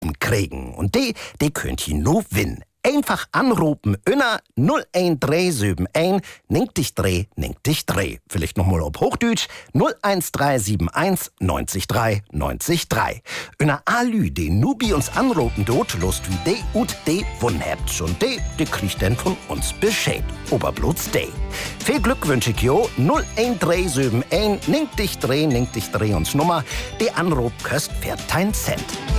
Anropen kriegen. Und die könnt ihr nur gewinnen. Einfach anrufen, inner 01371 93. Vielleicht nochmal auf Hochdeutsch 01371 93. Inner Alü, die nu bei uns anrufen dort, lust wie die und die wun habt. Und die kriegt dann von uns Bescheid. Oberbloß die. Viel Glück wünsche ich jo 01371 93 uns Nummer. Die Anruf kostet 14 Cent.